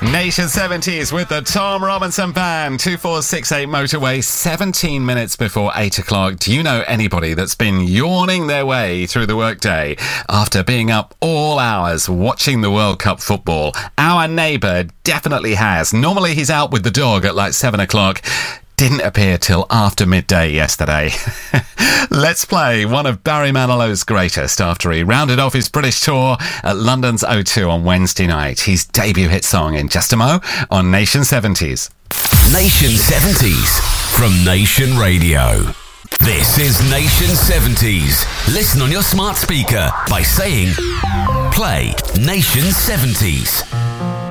Nation 70s with the Tom Robinson Band. 2468 motorway, 17 minutes before 8 o'clock. Do you know anybody that's been yawning their way through the workday after being up all hours watching the World Cup football? Our neighbour definitely has. Normally he's out with the dog at like 7 o'clock. Didn't appear till after midday yesterday. Let's play one of Barry Manilow's greatest after he rounded off his British tour at London's O2 on Wednesday night. His debut hit song in just a mo on Nation 70s. Nation 70s from Nation Radio. This is Nation 70s. Listen on your smart speaker by saying, play Nation 70s.